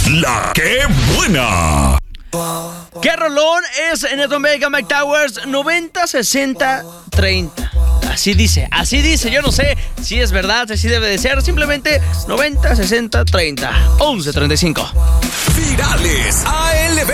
La que buena. ¿Qué rolón es Neto Vega, Mike Towers? 90, 60, 30. Así dice, yo no sé si es verdad, si así debe de ser. Simplemente 90, 60, 30, 11, 35. Virales ALB.